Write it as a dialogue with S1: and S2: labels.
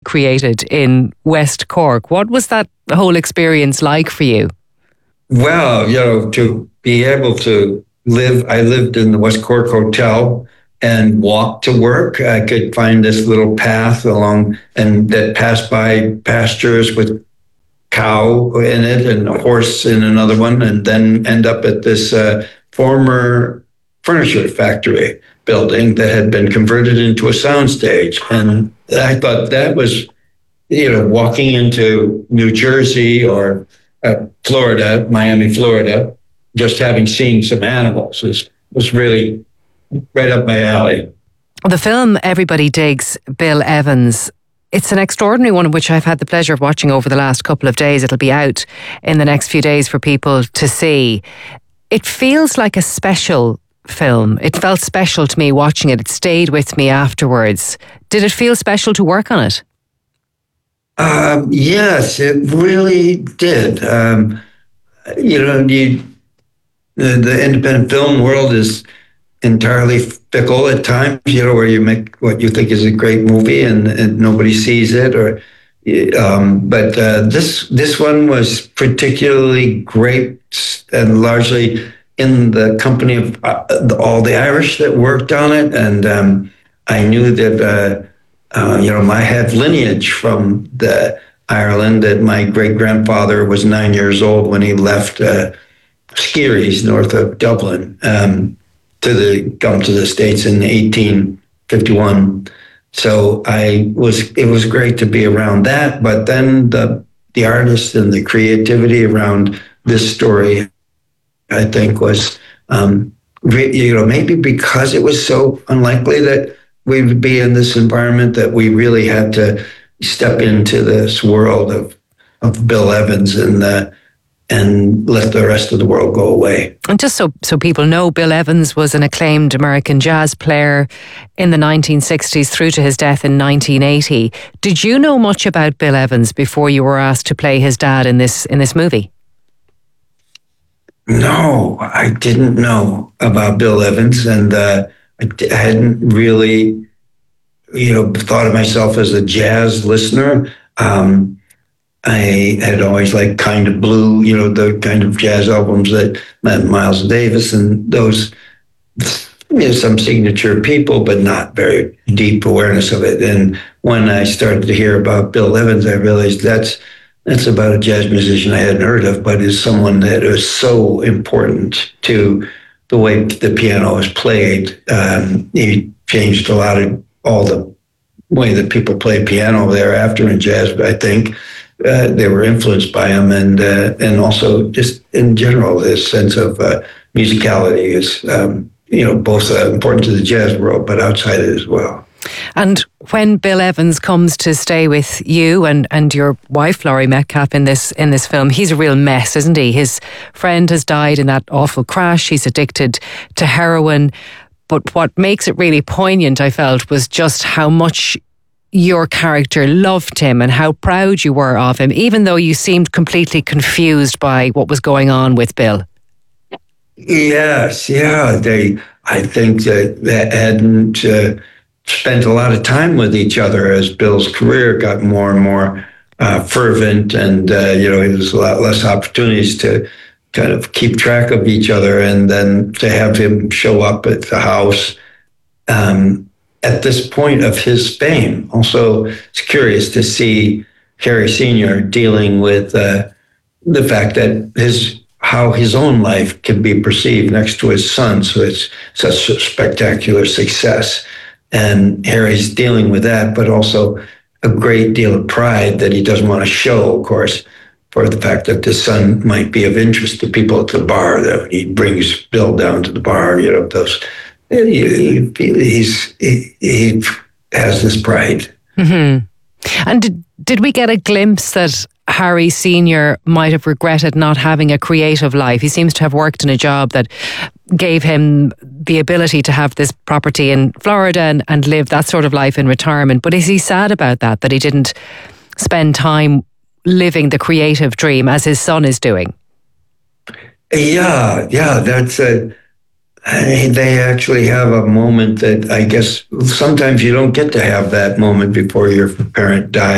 S1: created in West Cork. What was that whole experience like for you?
S2: Well, to be able to I lived in the West Cork Hotel and walk to work. I could find this little path along and that passed by pastures with cow in it and a horse in another one, and then end up at this former furniture factory building that had been converted into a soundstage. And I thought that was, walking into New Jersey or Florida, Miami, Florida, just having seen some animals was really right up my alley.
S1: The film Everybody Digs Bill Evans, it's an extraordinary one, which I've had the pleasure of watching over the last couple of days. It'll be out in the next few days for people to see. It feels like a special film. It felt special to me watching it. It stayed with me afterwards. Did it feel special to work on it?
S2: Yes, it really did. The independent film world is entirely fickle at times, where you make what you think is a great movie and nobody sees it. But this one was particularly great and largely in the company of all the Irish that worked on it. And I knew that, I had lineage from the Ireland, that my great-grandfather was 9 years old when he left Skerries, north of Dublin, come to the States in 1851. So it was great to be around that. But then the artist and the creativity around this story, I think, was, maybe because it was so unlikely that we would be in this environment, that we really had to step into this world of Bill Evans and let the rest of the world go away.
S1: And just so people know, Bill Evans was an acclaimed American jazz player in the 1960s through to his death in 1980. Did you know much about Bill Evans before you were asked to play his dad in this movie?
S2: No, I didn't know about Bill Evans, and I hadn't really, thought of myself as a jazz listener. I had always liked Kind of Blue, the kind of jazz albums that Miles Davis and those, some signature people, but not very deep awareness of it. And when I started to hear about Bill Evans, I realized that's about a jazz musician I hadn't heard of, but is someone that is so important to the way the piano is played. He changed a lot of all the way that people play piano thereafter in jazz, but I think they were influenced by him, and also just in general, this sense of musicality is both important to the jazz world, but outside it as well.
S1: And when Bill Evans comes to stay with you and your wife Laurie Metcalf in this film, he's a real mess, isn't he? His friend has died in that awful crash. He's addicted to heroin. But what makes it really poignant, I felt, was just how much your character loved him and how proud you were of him, even though you seemed completely confused by what was going on with Bill.
S2: Yes, yeah. I think that they hadn't spent a lot of time with each other as Bill's career got more and more fervent, and there was a lot less opportunities to kind of keep track of each other, and then to have him show up at the house at this point of his fame. Also, it's curious to see Harry Sr. dealing with the fact that how his own life can be perceived next to his son. So it's such a spectacular success. And Harry's dealing with that, but also a great deal of pride that he doesn't want to show, of course, for the fact that the son might be of interest to people at the bar. That he brings Bill down to the bar, those. He has this pride.
S1: Mm-hmm. And did we get a glimpse that Harry Sr. might have regretted not having a creative life? He seems to have worked in a job that gave him the ability to have this property in Florida and live that sort of life in retirement. But is he sad about that he didn't spend time living the creative dream as his son is doing?
S2: Yeah, that's they actually have a moment that I guess sometimes you don't get to have that moment before your parent dies.